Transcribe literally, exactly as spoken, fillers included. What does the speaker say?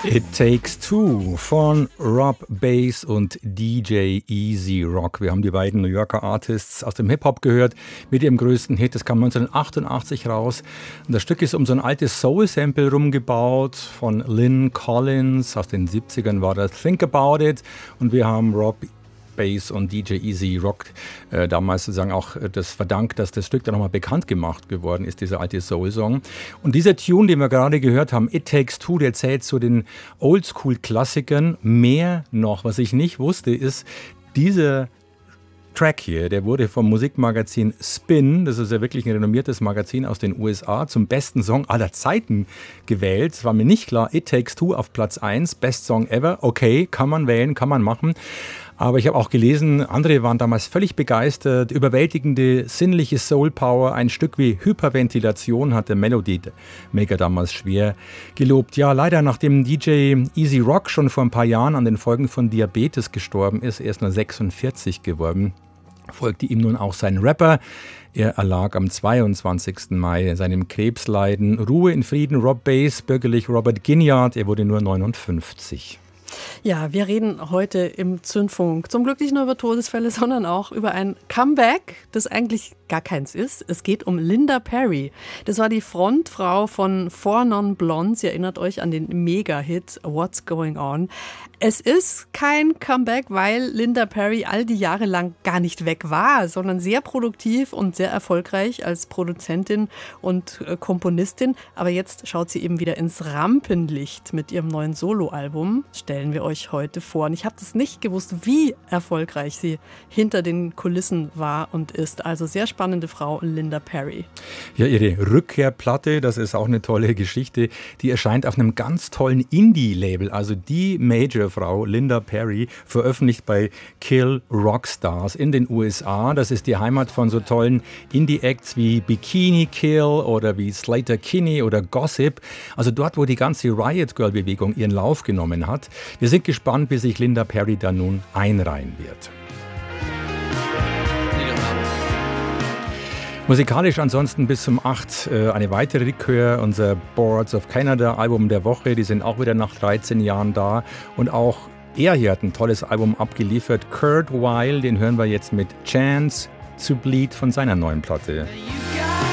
It Takes Two von Rob Bass und D J Easy Rock. Wir haben die beiden New Yorker Artists aus dem Hip-Hop gehört mit ihrem größten Hit. Das kam neunzehnhundertachtundachtzig raus. Und das Stück ist um so ein altes Soul-Sample rumgebaut von Lynn Collins. Aus den siebzigern war das Think About It. Und wir haben Rob Bass und D J Easy Rock äh, damals sozusagen auch äh, das verdankt, dass das Stück dann nochmal bekannt gemacht geworden ist, dieser alte Soul-Song. Und dieser Tune, den wir gerade gehört haben, It Takes Two, der zählt zu den Oldschool-Klassikern. Mehr noch, was ich nicht wusste, ist, dieser Track hier, der wurde vom Musikmagazin Spin, das ist ja wirklich ein renommiertes Magazin aus den U S A, zum besten Song aller Zeiten gewählt. Es war mir nicht klar, It Takes Two auf Platz eins, Best Song Ever. Okay, kann man wählen, kann man machen. Aber ich habe auch gelesen, andere waren damals völlig begeistert. Überwältigende sinnliche Soul Power, ein Stück wie Hyperventilation hat der Melody Maker damals schwer gelobt. Ja, leider, nachdem D J Easy Rock schon vor ein paar Jahren an den Folgen von Diabetes gestorben ist, er ist nur sechsundvierzig geworden, folgte ihm nun auch sein Rapper. Er erlag am zweiundzwanzigsten Mai seinem Krebsleiden. Ruhe in Frieden, Rob Bass, bürgerlich Robert Ginyard, er wurde nur neunundfünfzig. Ja, wir reden heute im Zündfunk zum Glück nicht nur über Todesfälle, sondern auch über ein Comeback, das eigentlich gar keins ist. Es geht um Linda Perry. Das war die Frontfrau von Four Non Blondes. Ihr erinnert euch an den Mega-Hit What's Going On. Es ist kein Comeback, weil Linda Perry all die Jahre lang gar nicht weg war, sondern sehr produktiv und sehr erfolgreich als Produzentin und äh, Komponistin. Aber jetzt schaut sie eben wieder ins Rampenlicht mit ihrem neuen Soloalbum. Stellen wir euch heute vor. Und ich habe das nicht gewusst, wie erfolgreich sie hinter den Kulissen war und ist. Also sehr spannende Frau, Linda Perry. Ja, ihre Rückkehrplatte, das ist auch eine tolle Geschichte, die erscheint auf einem ganz tollen Indie-Label. Also die Major-Frau, Linda Perry, veröffentlicht bei Kill Rockstars in den U S A. Das ist die Heimat von so tollen Indie-Acts wie Bikini Kill oder wie Slater Kinney oder Gossip. Also dort, wo die ganze Riot Girl-Bewegung ihren Lauf genommen hat. Wir sind gespannt, wie sich Linda Perry da nun einreihen wird. Musikalisch ansonsten bis um acht äh, eine weitere Rückkehr, unser Boards of Canada Album der Woche. Die sind auch wieder nach dreizehn Jahren da. Und auch er hier hat ein tolles Album abgeliefert. Kurt Weill, den hören wir jetzt mit Chance to Bleed von seiner neuen Platte.